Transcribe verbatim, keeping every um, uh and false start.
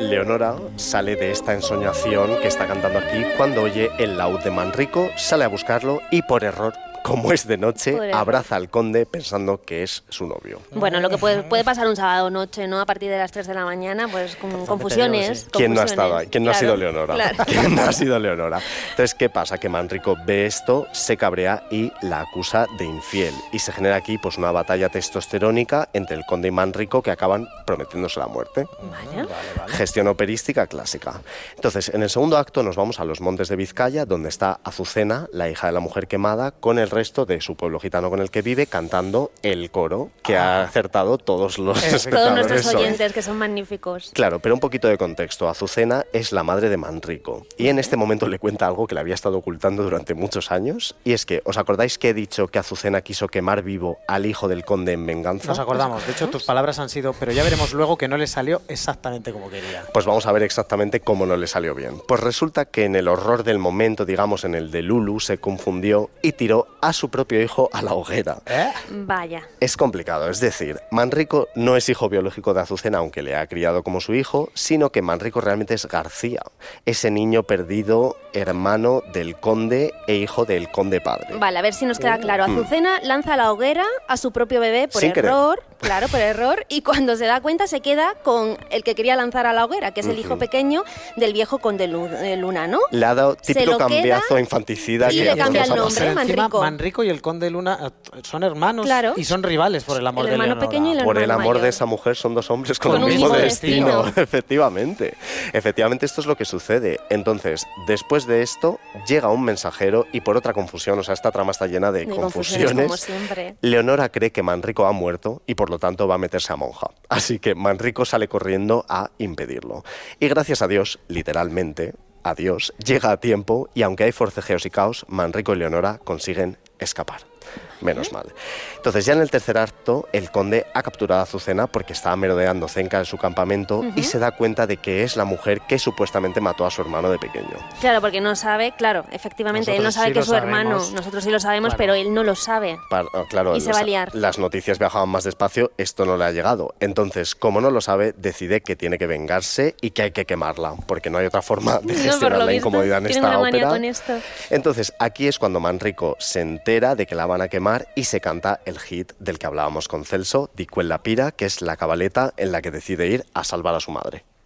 Leonora sale de esta ensoñación que está cantando aquí cuando oye el laúd de Manrico, sale a buscarlo y por error, como es de noche, Pobre. abraza al conde pensando que es su novio. Bueno, lo que puede, puede pasar un sábado noche, ¿no? A partir de las tres de la mañana, pues con confusiones. sí. ¿Quién no ha confusiones. estado ahí? ¿Quién no ha Claro, sido Leonora? claro. ¿Quién no ha sido Leonora? Entonces, ¿qué pasa? Que Manrico ve esto, se cabrea y la acusa de infiel. Y se genera aquí pues una batalla testosterónica entre el conde y Manrico que acaban prometiéndose la muerte. Vale. Gestión operística clásica. Entonces, en el segundo acto nos vamos a los montes de Vizcaya, donde está Azucena, la hija de la mujer quemada, con el resto de su pueblo gitano con el que vive, cantando el coro que ha acertado todos los Todos espectadores nuestros hoy. oyentes, que son magníficos. Claro, pero un poquito de contexto. Azucena es la madre de Manrico y en este momento le cuenta algo que le había estado ocultando durante muchos años, y es que, ¿os acordáis que he dicho que Azucena quiso quemar vivo al hijo del conde en venganza? Nos acordamos. De hecho, tus palabras han sido, pero ya veremos luego que no le salió exactamente como quería. Pues vamos a ver exactamente cómo no le salió bien. Pues resulta que en el horror del momento, digamos en el de Lulu, se confundió y tiró a su propio hijo a la hoguera. ¿Eh? Vaya. Es complicado, es decir, Manrico no es hijo biológico de Azucena, aunque le ha criado como su hijo, sino que Manrico realmente es García, ese niño perdido, hermano del conde e hijo del conde padre. Vale, a ver si nos queda claro. Azucena lanza a la hoguera a su propio bebé por Sin querer. error, claro, por error, y cuando se da cuenta se queda con el que quería lanzar a la hoguera, que es el hijo pequeño del viejo conde Lu- eh, Luna, ¿no? Le ha dado Se típico lo queda infanticida infanticida y que le a todos cambia nos el ha nombre, pasado. Pero encima, Manrico. Manrico y el conde Luna eh, son hermanos Claro. y son rivales por el amor El de hermano Leonora. pequeño y el Por el hermano amor mayor. de esa mujer son dos hombres con, Con el un mismo mismo destino. destino. Efectivamente. Efectivamente, esto es lo que sucede. Entonces, después de esto, llega un mensajero y por otra confusión, o sea, esta trama está llena de, De confusiones. confusiones, como siempre. Leonora cree que Manrico ha muerto y por lo tanto va a meterse a monja. Así que Manrico sale corriendo a impedirlo. Y gracias a Dios, literalmente, a Dios, llega a tiempo y aunque hay forcejeos y caos, Manrico y Leonora consiguen escapar. Menos mal. Entonces, ya en el tercer acto, el conde ha capturado a Azucena porque estaba merodeando cerca de su campamento y se da cuenta de que es la mujer que supuestamente mató a su hermano de pequeño. Claro, porque no sabe, claro, efectivamente, él no Nosotros sabe sí que lo es su hermano. sabemos. Nosotros sí lo sabemos, Claro. pero él no lo sabe. Par- oh, claro, Y se los- va a liar. las noticias viajaban más despacio, esto no le ha llegado. Entonces, como no lo sabe, decide que tiene que vengarse y que hay que quemarla, porque no hay otra forma de No, gestionar por lo la visto, incomodidad en tienen esta una manía ópera. con esto. Entonces, aquí es cuando Manrico se entera de que la van a quemar y se canta el hit del que hablábamos con Celso, Di quella pira, que es la cabaleta en la que decide ir a salvar a su madre.